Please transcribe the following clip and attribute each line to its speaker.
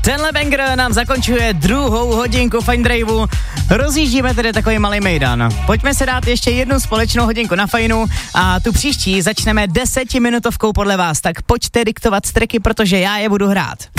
Speaker 1: Tenhle banger nám zakončuje druhou hodinku Fajn Draveu. Rozjíždíme tedy takový malý mejdan. Pojďme se dát ještě jednu společnou hodinku na Fajnu a tu příští začneme 10minutovkou podle vás. Tak pojďte diktovat tracky, protože já je budu hrát.